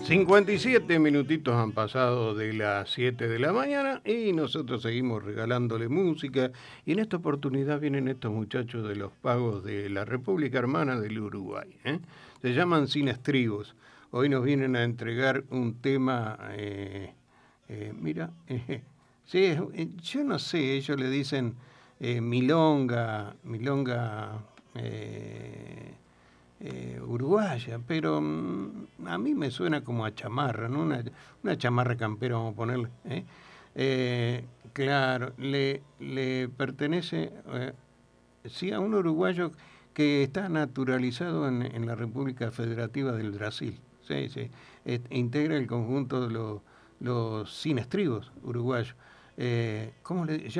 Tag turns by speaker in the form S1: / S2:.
S1: 57 minutitos han pasado de las 7 de la mañana y nosotros seguimos regalándole música. Y en esta oportunidad vienen estos muchachos de los pagos de la República Hermana del Uruguay. Se llaman Sin Estribos. Hoy nos vienen a entregar un tema, mira, sí, yo no sé, ellos le dicen milonga, uruguaya, pero a mí me suena como a chamarra, ¿no? Una chamarra campera, vamos a ponerle. Claro, le pertenece sí, a un uruguayo que está naturalizado en la República Federativa del Brasil. Sí, sí. Integra el conjunto de los sin estribos uruguayos. ¿Cómo le